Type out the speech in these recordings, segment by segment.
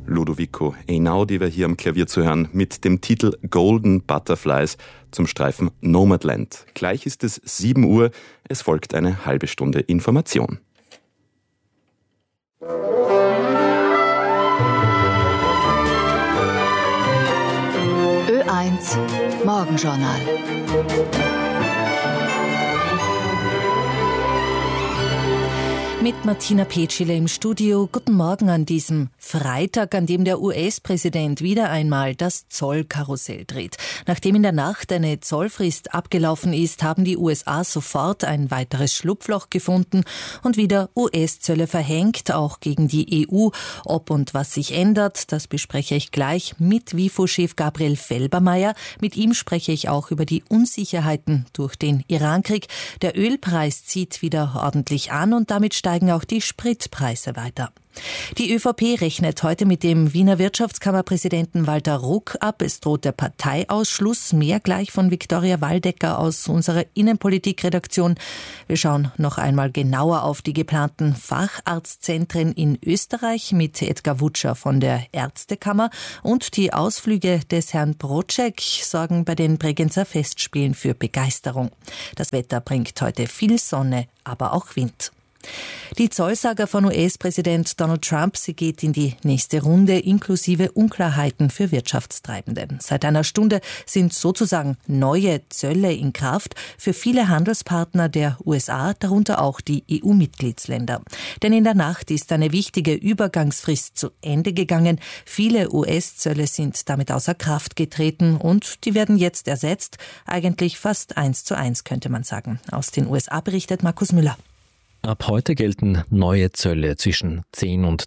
Ludovico Einaudi war hier am Klavier zu hören mit dem Titel Golden Butterflies zum Streifen Nomadland. Gleich ist es 7 Uhr, es folgt eine halbe Stunde Information. Ö1 Morgenjournal. Mit Martina Petschile im Studio. Guten Morgen an diesem Freitag, an dem der US-Präsident wieder einmal das Zollkarussell dreht. Nachdem in der Nacht eine Zollfrist abgelaufen ist, haben die USA sofort ein weiteres Schlupfloch gefunden und wieder US-Zölle verhängt, auch gegen die EU. Ob und was sich ändert, das bespreche ich gleich mit WIFO-Chef Gabriel Felbermayr. Mit ihm spreche ich auch über die Unsicherheiten durch den Irankrieg. Der Ölpreis zieht wieder ordentlich an und damit steigen auch die Spritpreise weiter. Die ÖVP rechnet heute mit dem Wiener Wirtschaftskammerpräsidenten Walter Ruck ab. Es droht der Parteiausschluss. Mehr gleich von Viktoria Waldecker aus unserer Innenpolitikredaktion. Wir schauen noch einmal genauer auf die geplanten Facharztzentren in Österreich mit Edgar Wutscher von der Ärztekammer. Und die Ausflüge des Herrn Brotschek sorgen bei den Bregenzer Festspielen für Begeisterung. Das Wetter bringt heute viel Sonne, aber auch Wind. Die Zollsaga von US-Präsident Donald Trump, sie geht in die nächste Runde, inklusive Unklarheiten für Wirtschaftstreibende. Seit einer Stunde sind sozusagen neue Zölle in Kraft für viele Handelspartner der USA, darunter auch die EU-Mitgliedsländer. Denn in der Nacht ist eine wichtige Übergangsfrist zu Ende gegangen. Viele US-Zölle sind damit außer Kraft getreten und die werden jetzt ersetzt. Eigentlich fast 1:1, könnte man sagen. Aus den USA berichtet Markus Müller. Ab heute gelten neue Zölle zwischen 10 und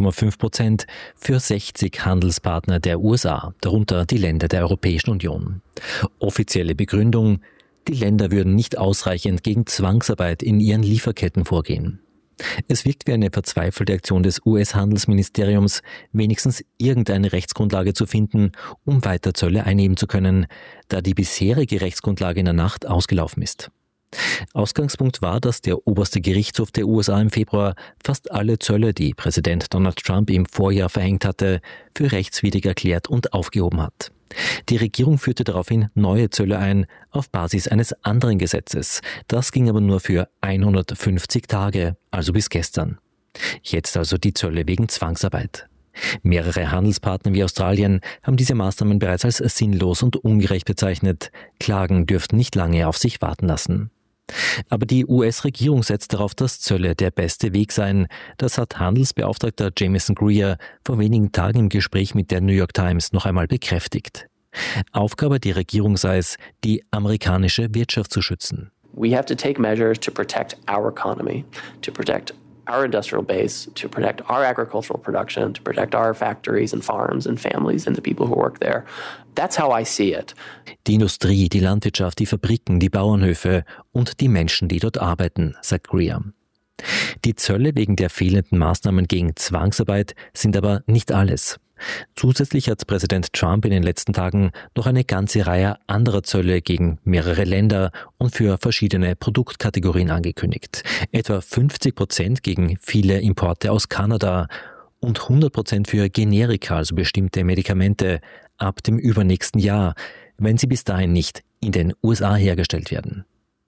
12,5% für 60 Handelspartner der USA, darunter die Länder der Europäischen Union. Offizielle Begründung: die Länder würden nicht ausreichend gegen Zwangsarbeit in ihren Lieferketten vorgehen. Es wirkt wie eine verzweifelte Aktion des US-Handelsministeriums, wenigstens irgendeine Rechtsgrundlage zu finden, um weiter Zölle einnehmen zu können, da die bisherige Rechtsgrundlage in der Nacht ausgelaufen ist. Ausgangspunkt war, dass der oberste Gerichtshof der USA im Februar fast alle Zölle, die Präsident Donald Trump im Vorjahr verhängt hatte, für rechtswidrig erklärt und aufgehoben hat. Die Regierung führte daraufhin neue Zölle ein, auf Basis eines anderen Gesetzes. Das ging aber nur für 150 Tage, also bis gestern. Jetzt also die Zölle wegen Zwangsarbeit. Mehrere Handelspartner wie Australien haben diese Maßnahmen bereits als sinnlos und ungerecht bezeichnet. Klagen dürften nicht lange auf sich warten lassen. Aber die US-Regierung setzt darauf, dass Zölle der beste Weg seien. Das hat Handelsbeauftragter Jamieson Greer vor wenigen Tagen im Gespräch mit der New York Times noch einmal bekräftigt. Aufgabe der Regierung sei es, die amerikanische Wirtschaft zu schützen. We have to take measures to protect our economy, to protect our industrial base, to protect our agricultural production, to protect our factories and farms and families and the people who work there. That's how I see it. Die Industrie, die Landwirtschaft, die Fabriken, die Bauernhöfe und die Menschen, die dort arbeiten, sagt Greer. Die Zölle wegen der fehlenden Maßnahmen gegen Zwangsarbeit sind aber nicht alles. Zusätzlich hat Präsident Trump in den letzten Tagen noch eine ganze Reihe anderer Zölle gegen mehrere Länder und für verschiedene Produktkategorien angekündigt. Etwa 50% gegen viele Importe aus Kanada und 100% für Generika, also bestimmte Medikamente, ab dem übernächsten Jahr, wenn sie bis dahin nicht in den USA hergestellt werden.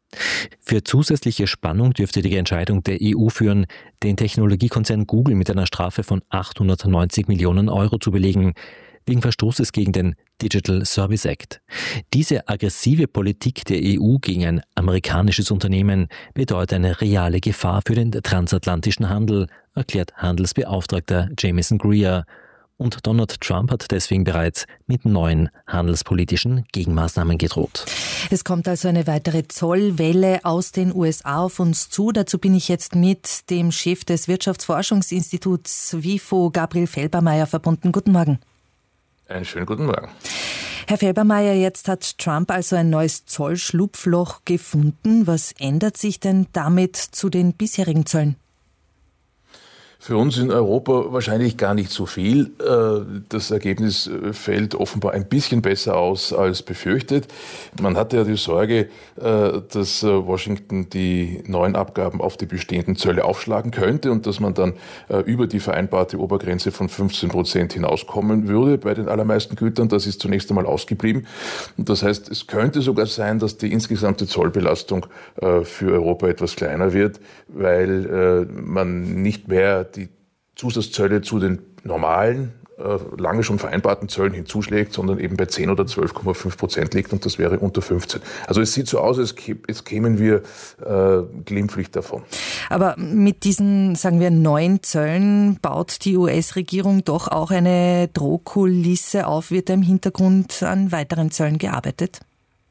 Für zusätzliche Spannung dürfte die Entscheidung der EU führen, den Technologiekonzern Google mit einer Strafe von 890 Millionen Euro zu belegen, wegen Verstoßes gegen den Digital Service Act. Diese aggressive Politik der EU gegen ein amerikanisches Unternehmen bedeutet eine reale Gefahr für den transatlantischen Handel, erklärt Handelsbeauftragter Jamieson Greer. Und Donald Trump hat deswegen bereits mit neuen handelspolitischen Gegenmaßnahmen gedroht. Es kommt also eine weitere Zollwelle aus den USA auf uns zu. Dazu bin ich jetzt mit dem Chef des Wirtschaftsforschungsinstituts WIFO, Gabriel Felbermayr, verbunden. Guten Morgen. Einen schönen guten Morgen. Herr Felbermayr, jetzt hat Trump also ein neues Zollschlupfloch gefunden. Was ändert sich denn damit zu den bisherigen Zöllen? Für uns in Europa wahrscheinlich gar nicht so viel. Das Ergebnis fällt offenbar ein bisschen besser aus als befürchtet. Man hatte ja die Sorge, dass Washington die neuen Abgaben auf die bestehenden Zölle aufschlagen könnte und dass man dann über die vereinbarte Obergrenze von 15% hinauskommen würde bei den allermeisten Gütern. Das ist zunächst einmal ausgeblieben. Das heißt, es könnte sogar sein, dass die insgesamte Zollbelastung für Europa etwas kleiner wird, weil man nicht mehr die Zusatzzölle zu den normalen, lange schon vereinbarten Zöllen hinzuschlägt, sondern eben bei 10 oder 12,5% liegt und das wäre unter 15. Also es sieht so aus, als kämen wir glimpflich davon. Aber mit diesen, sagen wir, neuen Zöllen baut die US-Regierung doch auch eine Drohkulisse auf. Wird da im Hintergrund an weiteren Zöllen gearbeitet?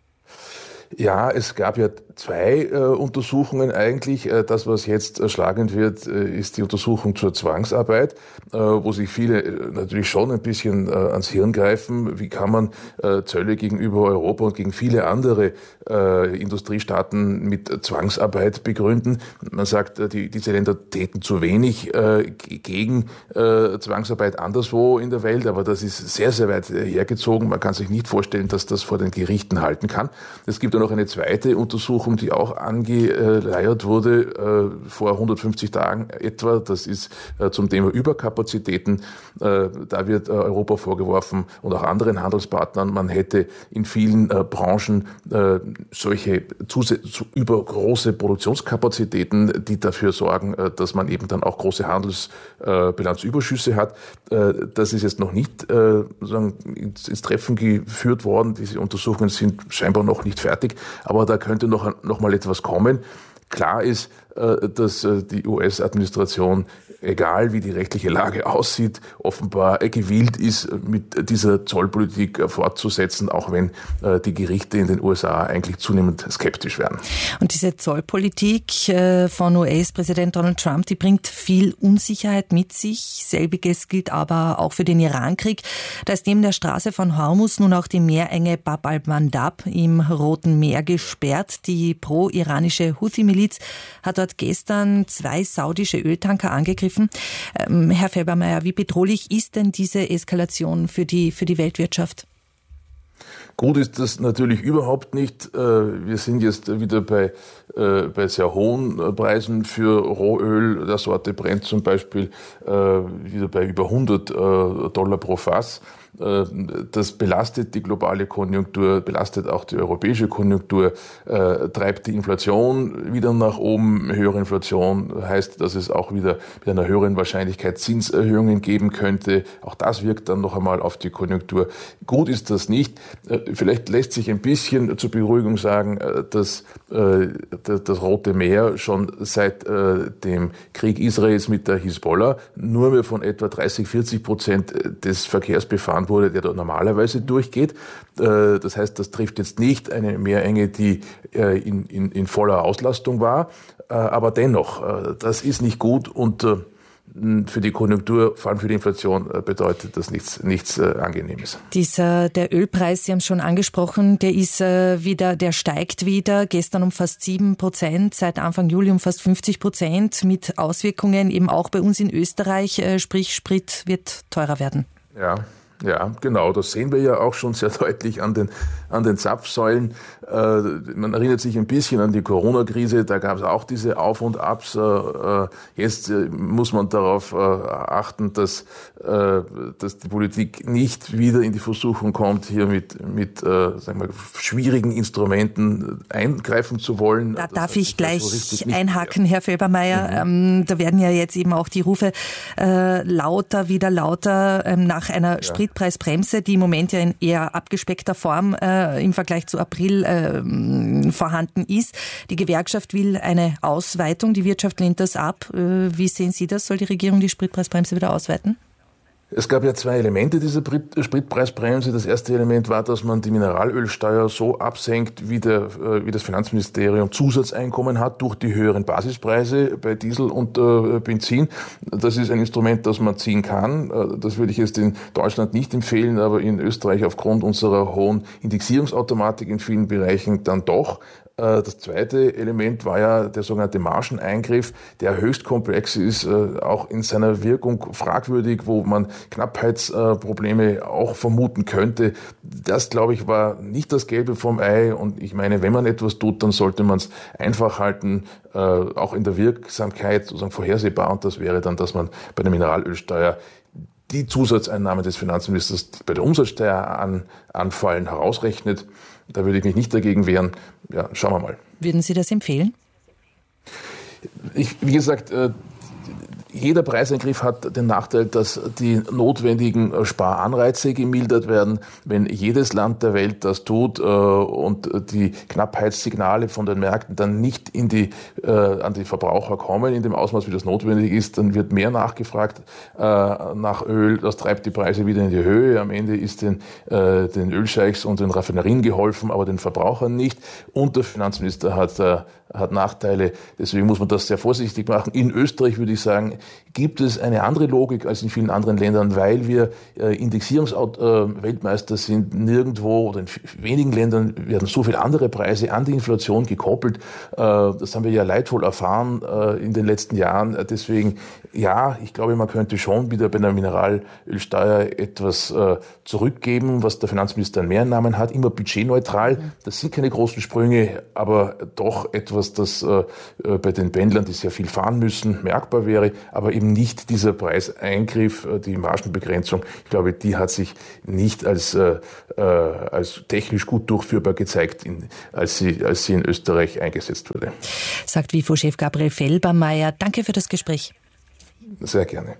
Ja, es gab ja 2 Untersuchungen eigentlich. Das, was jetzt schlagend wird, ist die Untersuchung zur Zwangsarbeit, wo sich viele natürlich schon ein bisschen ans Hirn greifen. Wie kann man Zölle gegenüber Europa und gegen viele andere Industriestaaten mit Zwangsarbeit begründen? Man sagt, diese Länder täten zu wenig gegen Zwangsarbeit anderswo in der Welt, aber das ist sehr, sehr weit hergezogen. Man kann sich nicht vorstellen, dass das vor den Gerichten halten kann. Es gibt noch eine zweite Untersuchung, die auch angeleiert wurde vor 150 Tagen etwa. Das ist zum Thema Überkapazitäten. Da wird Europa vorgeworfen und auch anderen Handelspartnern, man hätte in vielen Branchen solche übergroße Produktionskapazitäten, die dafür sorgen, dass man eben dann auch große Handelsbilanzüberschüsse hat. Das ist jetzt noch nicht ins Treffen geführt worden. Diese Untersuchungen sind scheinbar noch nicht fertig. Aber da könnte noch mal etwas kommen. Klar ist, dass die US-Administration, egal wie die rechtliche Lage aussieht, offenbar gewillt ist, mit dieser Zollpolitik fortzusetzen, auch wenn die Gerichte in den USA eigentlich zunehmend skeptisch werden. Und diese Zollpolitik von US-Präsident Donald Trump, die bringt viel Unsicherheit mit sich. Selbiges gilt aber auch für den Irankrieg. Da ist neben der Straße von Hormuz nun auch die Meerenge Bab al-Mandab im Roten Meer gesperrt. Die pro-iranische Houthi-Miliz hat dort gestern 2 saudische Öltanker angegriffen. Herr Felbermayr, wie bedrohlich ist denn diese Eskalation für die Weltwirtschaft? Gut ist das natürlich überhaupt nicht. Wir sind jetzt wieder bei sehr hohen Preisen für Rohöl. Der Sorte Brent zum Beispiel wieder bei über $100 pro Fass. Das belastet die globale Konjunktur, belastet auch die europäische Konjunktur, treibt die Inflation wieder nach oben. Höhere Inflation heißt, dass es auch wieder mit einer höheren Wahrscheinlichkeit Zinserhöhungen geben könnte. Auch das wirkt dann noch einmal auf die Konjunktur. Gut ist das nicht. Vielleicht lässt sich ein bisschen zur Beruhigung sagen, dass das Rote Meer schon seit dem Krieg Israels mit der Hisbollah nur mehr von etwa 30-40% des Verkehrs befahren wurde, der dort normalerweise durchgeht. Das heißt, das trifft jetzt nicht eine Meerenge, die in voller Auslastung war, aber dennoch, das ist nicht gut und für die Konjunktur, vor allem für die Inflation, bedeutet das nichts Angenehmes. Der Ölpreis, Sie haben es schon angesprochen, der steigt wieder. Gestern um fast 7%, seit Anfang Juli um fast 50%, mit Auswirkungen eben auch bei uns in Österreich, sprich Sprit wird teurer werden. Ja, genau. Das sehen wir ja auch schon sehr deutlich an den Zapfsäulen. Man erinnert sich ein bisschen an die Corona-Krise. Da gab es auch diese Auf- und Abs. Jetzt muss man darauf achten, dass die Politik nicht wieder in die Versuchung kommt, hier mit sagen wir, schwierigen Instrumenten eingreifen zu wollen. Da darf ich gleich einhaken, Herr Felbermayr. Da werden ja jetzt eben auch die Rufe wieder lauter nach einer Spritpreisbremse, die im Moment ja in eher abgespeckter Form im Vergleich zu April vorhanden ist. Die Gewerkschaft will eine Ausweitung, die Wirtschaft lehnt das ab. Wie sehen Sie das? Soll die Regierung die Spritpreisbremse wieder ausweiten? Es gab ja 2 Elemente dieser Spritpreisbremse. Das erste Element war, dass man die Mineralölsteuer so absenkt, wie das Finanzministerium Zusatzeinkommen hat durch die höheren Basispreise bei Diesel und Benzin. Das ist ein Instrument, das man ziehen kann. Das würde ich jetzt in Deutschland nicht empfehlen, aber in Österreich aufgrund unserer hohen Indexierungsautomatik in vielen Bereichen dann doch. Das zweite Element war ja der sogenannte Margeneingriff, der höchst komplex ist, auch in seiner Wirkung fragwürdig, wo man Knappheitsprobleme auch vermuten könnte. Das, glaube ich, war nicht das Gelbe vom Ei. Und ich meine, wenn man etwas tut, dann sollte man es einfach halten, auch in der Wirksamkeit sozusagen vorhersehbar. Und das wäre dann, dass man bei der Mineralölsteuer die Zusatzeinnahmen des Finanzministers bei der Umsatzsteuer anfallen, herausrechnet. Da würde ich mich nicht dagegen wehren. Ja, schauen wir mal. Würden Sie das empfehlen? Wie gesagt, jeder Preiseingriff hat den Nachteil, dass die notwendigen Sparanreize gemildert werden. Wenn jedes Land der Welt das tut und die Knappheitssignale von den Märkten dann nicht an die Verbraucher kommen, in dem Ausmaß, wie das notwendig ist, dann wird mehr nachgefragt nach Öl. Das treibt die Preise wieder in die Höhe. Am Ende ist den Ölscheichs und den Raffinerien geholfen, aber den Verbrauchern nicht. Und der Finanzminister hat Nachteile. Deswegen muss man das sehr vorsichtig machen. In Österreich würde ich sagen, gibt es eine andere Logik als in vielen anderen Ländern, weil wir Indexierungsweltmeister sind. Nirgendwo oder in wenigen Ländern werden so viele andere Preise an die Inflation gekoppelt. Das haben wir ja leidvoll erfahren in den letzten Jahren. Deswegen, ja, ich glaube, man könnte schon wieder bei einer Mineralölsteuer etwas zurückgeben, was der Finanzminister an Mehreinnahmen hat. Immer budgetneutral. Das sind keine großen Sprünge, aber doch etwas, das bei den Pendlern, die sehr viel fahren müssen, merkbar wäre. Aber eben nicht dieser Preiseingriff, die Margenbegrenzung. Ich glaube, die hat sich nicht als technisch gut durchführbar gezeigt, als sie in Österreich eingesetzt wurde. Sagt WIFO-Chef Gabriel Felbermayr. Danke für das Gespräch. Sehr gerne.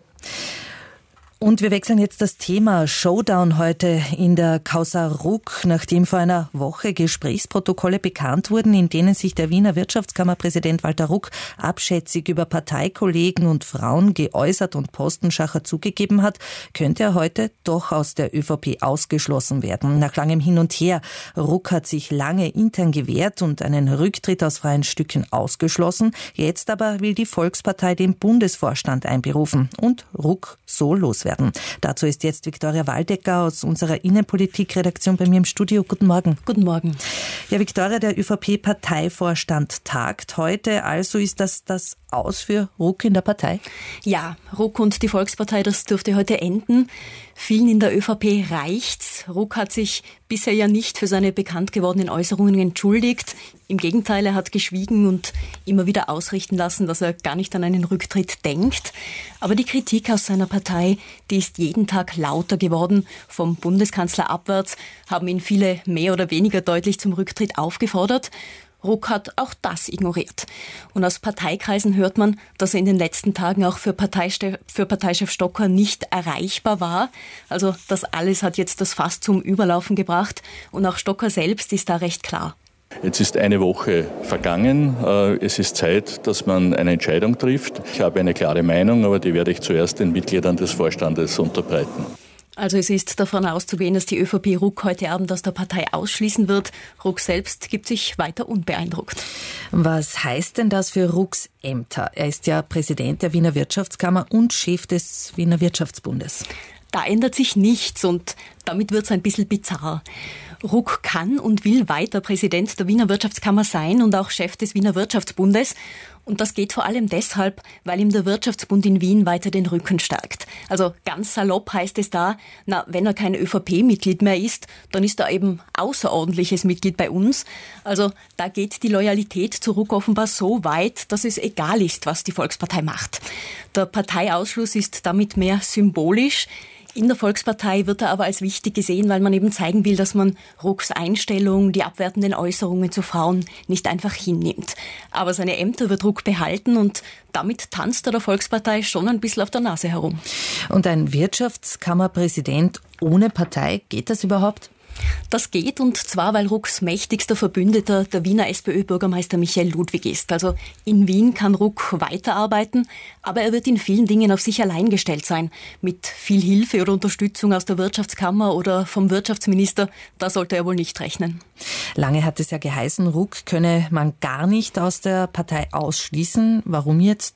Und wir wechseln jetzt das Thema. Showdown heute in der Causa Ruck, nachdem vor einer Woche Gesprächsprotokolle bekannt wurden, in denen sich der Wiener Wirtschaftskammerpräsident Walter Ruck abschätzig über Parteikollegen und Frauen geäußert und Postenschacher zugegeben hat, könnte er heute doch aus der ÖVP ausgeschlossen werden. Nach langem Hin und Her. Ruck hat sich lange intern gewehrt und einen Rücktritt aus freien Stücken ausgeschlossen. Jetzt aber will die Volkspartei den Bundesvorstand einberufen und Ruck so loswerden. Dazu ist jetzt Viktoria Waldecker aus unserer Innenpolitik-Redaktion bei mir im Studio. Guten Morgen. Guten Morgen. Ja, Viktoria, der ÖVP-Parteivorstand tagt heute. Also ist das Aus für Ruck in der Partei? Ja, Ruck und die Volkspartei, das dürfte heute enden. Vielen in der ÖVP reicht's. Ruck hat sich bisher ja nicht für seine bekannt gewordenen Äußerungen entschuldigt. Im Gegenteil, er hat geschwiegen und immer wieder ausrichten lassen, dass er gar nicht an einen Rücktritt denkt. Aber die Kritik aus seiner Partei, die ist jeden Tag lauter geworden. Vom Bundeskanzler abwärts haben ihn viele mehr oder weniger deutlich zum Rücktritt aufgefordert. Ruck hat auch das ignoriert. Und aus Parteikreisen hört man, dass er in den letzten Tagen auch für Parteichef Stocker nicht erreichbar war. Also das alles hat jetzt das Fass zum Überlaufen gebracht. Und auch Stocker selbst ist da recht klar. Jetzt ist eine Woche vergangen. Es ist Zeit, dass man eine Entscheidung trifft. Ich habe eine klare Meinung, aber die werde ich zuerst den Mitgliedern des Vorstandes unterbreiten. Also es ist davon auszugehen, dass die ÖVP Ruck heute Abend aus der Partei ausschließen wird. Ruck selbst gibt sich weiter unbeeindruckt. Was heißt denn das für Rucks Ämter? Er ist ja Präsident der Wiener Wirtschaftskammer und Chef des Wiener Wirtschaftsbundes. Da ändert sich nichts und damit wird es ein bisschen bizarr. Ruck kann und will weiter Präsident der Wiener Wirtschaftskammer sein und auch Chef des Wiener Wirtschaftsbundes. Und das geht vor allem deshalb, weil ihm der Wirtschaftsbund in Wien weiter den Rücken stärkt. Also ganz salopp heißt es da, wenn er kein ÖVP-Mitglied mehr ist, dann ist er eben außerordentliches Mitglied bei uns. Also da geht die Loyalität zu Ruck offenbar so weit, dass es egal ist, was die Volkspartei macht. Der Parteiausschluss ist damit mehr symbolisch. In der Volkspartei wird er aber als wichtig gesehen, weil man eben zeigen will, dass man Rucks Einstellung, die abwertenden Äußerungen zu Frauen nicht einfach hinnimmt. Aber seine Ämter wird Ruck behalten und damit tanzt er der Volkspartei schon ein bisschen auf der Nase herum. Und ein Wirtschaftskammerpräsident ohne Partei, geht das überhaupt? Das geht, und zwar, weil Rucks mächtigster Verbündeter der Wiener SPÖ-Bürgermeister Michael Ludwig ist. Also in Wien kann Ruck weiterarbeiten, aber er wird in vielen Dingen auf sich allein gestellt sein. Mit viel Hilfe oder Unterstützung aus der Wirtschaftskammer oder vom Wirtschaftsminister, da sollte er wohl nicht rechnen. Lange hat es ja geheißen, Ruck könne man gar nicht aus der Partei ausschließen. Warum jetzt doch?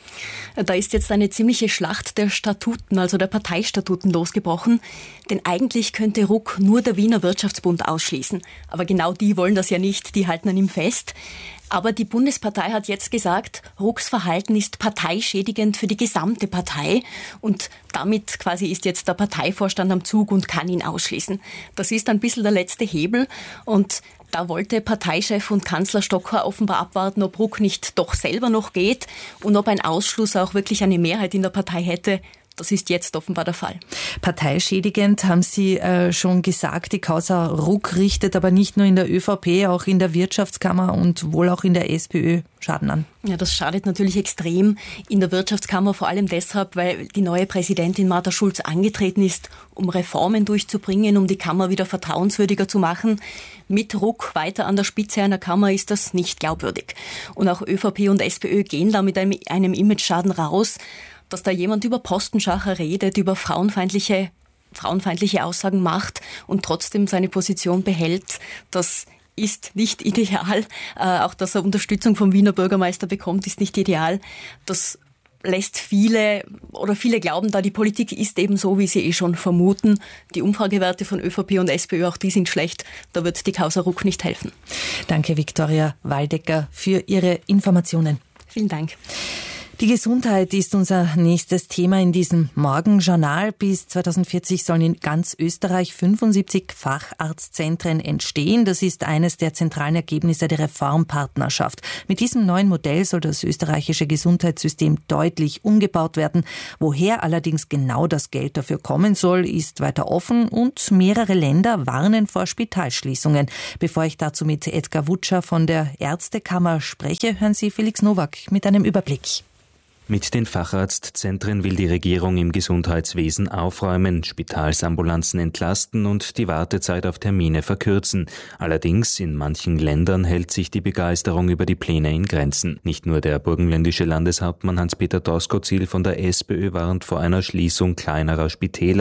Da ist jetzt eine ziemliche Schlacht der Statuten, also der Parteistatuten losgebrochen. Denn eigentlich könnte Ruck nur der Wiener Wirtschaftsbund ausschließen. Aber genau die wollen das ja nicht, die halten an ihm fest. Aber die Bundespartei hat jetzt gesagt, Rucks Verhalten ist parteischädigend für die gesamte Partei. Und damit quasi ist jetzt der Parteivorstand am Zug und kann ihn ausschließen. Das ist ein bisschen der letzte Hebel. Und da wollte Parteichef und Kanzler Stocker offenbar abwarten, ob Ruck nicht doch selber noch geht und ob ein Ausschluss auch wirklich eine Mehrheit in der Partei hätte. Das ist jetzt offenbar der Fall. Parteischädigend haben Sie schon gesagt, die Causa Ruck richtet aber nicht nur in der ÖVP, auch in der Wirtschaftskammer und wohl auch in der SPÖ Schaden an. Ja, das schadet natürlich extrem in der Wirtschaftskammer, vor allem deshalb, weil die neue Präsidentin Martha Schulz angetreten ist, um Reformen durchzubringen, um die Kammer wieder vertrauenswürdiger zu machen. Mit Ruck weiter an der Spitze einer Kammer ist das nicht glaubwürdig. Und auch ÖVP und SPÖ gehen da mit einem Imageschaden raus, dass da jemand über Postenschacher redet, über frauenfeindliche Aussagen macht und trotzdem seine Position behält. Das ist nicht ideal. Auch dass er Unterstützung vom Wiener Bürgermeister bekommt, ist nicht ideal. Das lässt viele glauben da, die Politik ist eben so, wie sie schon vermuten. Die Umfragewerte von ÖVP und SPÖ, auch die sind schlecht. Da wird die Causa Ruck nicht helfen. Danke, Viktoria Waldecker, für Ihre Informationen. Vielen Dank. Die Gesundheit ist unser nächstes Thema in diesem Morgenjournal. Bis 2040 sollen in ganz Österreich 75 Facharztzentren entstehen. Das ist eines der zentralen Ergebnisse der Reformpartnerschaft. Mit diesem neuen Modell soll das österreichische Gesundheitssystem deutlich umgebaut werden. Woher allerdings genau das Geld dafür kommen soll, ist weiter offen und mehrere Länder warnen vor Spitalschließungen. Bevor ich dazu mit Edgar Wutscher von der Ärztekammer spreche, hören Sie Felix Nowak mit einem Überblick. Mit den Facharztzentren will die Regierung im Gesundheitswesen aufräumen, Spitalsambulanzen entlasten und die Wartezeit auf Termine verkürzen. Allerdings in manchen Ländern hält sich die Begeisterung über die Pläne in Grenzen. Nicht nur der burgenländische Landeshauptmann Hans-Peter Doskozil von der SPÖ warnt vor einer Schließung kleinerer Spitäler.